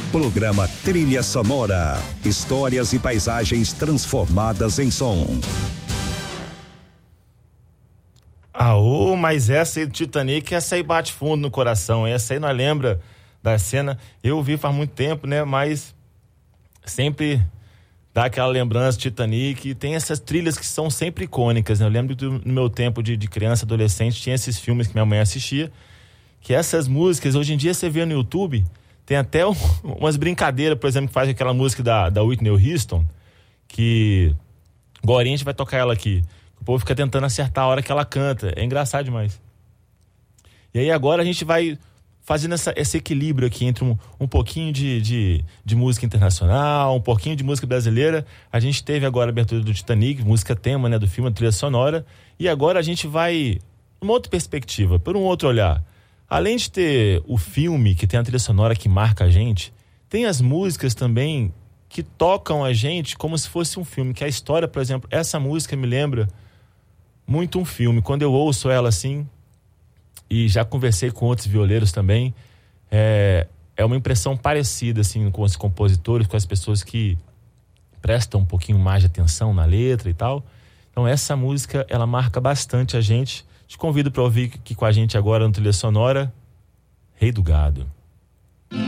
Programa Trilha Sonora. Histórias e paisagens transformadas em som. Mas essa aí do Titanic, essa aí bate fundo no coração. Essa aí nós lembra da cena. Eu vi faz muito tempo, né? Mas sempre dá aquela lembrança do Titanic. Tem essas trilhas que são sempre icônicas, né? Eu lembro que no meu tempo de criança, adolescente, tinha esses filmes que minha mãe assistia, que essas músicas, hoje em dia você vê no YouTube, tem até umas brincadeiras, por exemplo, que faz aquela música da Whitney Houston, que agora a gente vai tocar ela aqui. O povo fica tentando acertar a hora que ela canta. É engraçado demais. E aí agora a gente vai fazendo esse equilíbrio aqui entre um pouquinho de música internacional, um pouquinho de música brasileira. A gente teve agora a abertura do Titanic, música tema, né, do filme, trilha sonora. E agora a gente vai numa outra perspectiva, por um outro olhar. Além de ter o filme, que tem a trilha sonora que marca a gente, tem as músicas também que tocam a gente como se fosse um filme. Que a história, por exemplo, essa música me lembra muito um filme. Quando eu ouço ela assim, e já conversei com outros violeiros também, é uma impressão parecida assim, com os compositores, com as pessoas que prestam um pouquinho mais de atenção na letra e tal. Então essa música, ela marca bastante a gente. Te convido para ouvir aqui com a gente agora no Trilha Sonora, Rei do Gado.